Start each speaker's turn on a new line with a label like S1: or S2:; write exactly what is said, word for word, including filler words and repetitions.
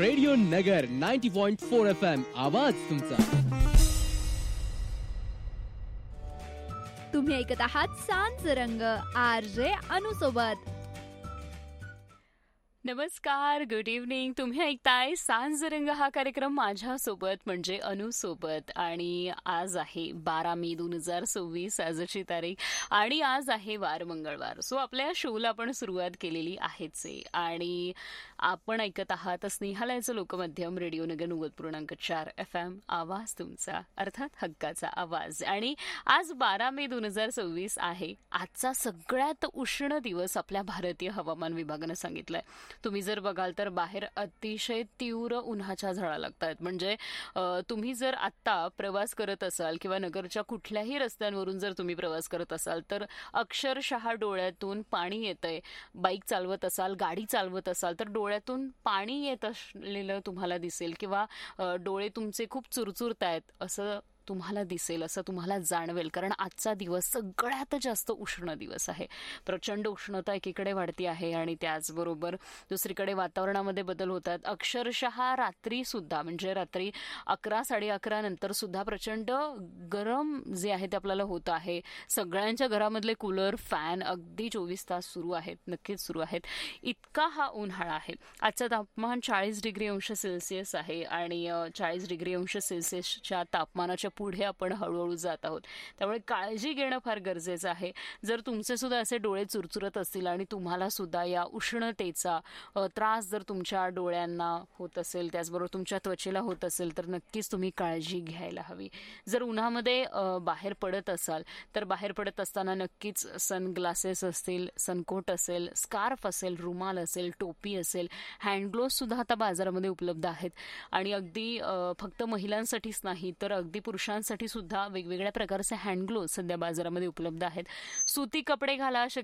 S1: Radio नगर ninety point four F M आवाज तुमचा.
S2: तुम्ही ऐकत आहात सांज रंग आर जे अनु सोबत.
S3: नमस्कार, गुड इव्हनिंग. तुम्ही ऐकताय सांज रंग हा कार्यक्रम माझ्यासोबत म्हणजे अनु सोबत. आणि आज आहे बारा मे दोन हजार सव्वीस आजची तारीख आणि आज आहे वार मंगळवार. सो आपल्या शोला आपण सुरुवात केलेली आहेच आहे आणि आपण ऐकत आहात स्नेहालयाचं लोकमाध्यम रेडिओ नगर नव्वद पूर्णांक चार एफ एम आवाज तुमचा, अर्थात हक्काचा आवाज. आणि आज बारा मे दोन हजार सव्वीस आहे. आजचा सगळ्यात उष्ण दिवस आपल्या भारतीय हवामान विभागानं सांगितलाय. तुम्ही जर बघाल तर बाहेर अतिशय तीव्र उन्हाच्या झळा लागतात. म्हणजे तुम्ही जर आत्ता प्रवास करत असाल किंवा नगरच्या कुठल्याही रस्त्यांवरून जर तुम्ही प्रवास करत असाल तर अक्षरशः डोळ्यातून पाणी येतंय. बाईक चालवत असाल, गाडी चालवत असाल तर डोळ्यातून पाणी येत असलेलं तुम्हाला दिसेल किंवा डोळे तुमचे खूप चुरचुरतायत असं तुम्हाला दिसेल, असं तुम्हाला जाणवेल. कारण आजचा दिवस सगळ्यात जास्त उष्ण दिवस आहे. प्रचंड उष्णता एकीकडे वाढती आहे आणि त्याचबरोबर दुसरीकडे वातावरणामध्ये बदल होतात. अक्षरशः रात्री सुद्धा म्हणजे रात्री अकरा साडे अकरा नंतर सुद्धा प्रचंड गरम जे आहे ते आपल्याला होत आहे. सगळ्यांच्या घरामधले कूलर, फॅन अगदी चोवीस तास सुरू आहेत, नक्कीच सुरू आहेत. इतका हा उन्हाळा आहे. आजचं तापमान चाळीस डिग्री अंश सेल्सिअस आहे आणि चाळीस डिग्री अंश सेल्सिअसच्या तापमानाच्या पुढे आपण हळूहळू जात आहोत. त्यामुळे काळजी घेणं फार गरजेचं आहे. जर तुमचे सुद्धा असे डोळे चुरचुरत असतील आणि तुम्हाला सुद्धा या उष्णतेचा त्रास जर तुमच्या डोळ्यांना होत असेल, त्याचबरोबर तुमच्या त्वचेला होत असेल तर नक्कीच तुम्ही काळजी घ्यायला हवी. जर उन्हामध्ये बाहेर पडत असाल तर बाहेर पडत असताना नक्कीच सनग्लासेस असतील, सनकोट असेल, स्कार्फ असेल, रुमाल असेल, टोपी असेल, हँडग्लोव्ह सुद्धा आता बाजारामध्ये उपलब्ध आहेत. आणि अगदी फक्त महिलांसाठीच नाही तर अगदी पुरुषांसाठी सुद्धा वेगवेगळ्या प्रकारचे हँडग्लोव्ह सध्या बाजारामध्ये उपलब्ध आहेत. सुती कपडे घाला,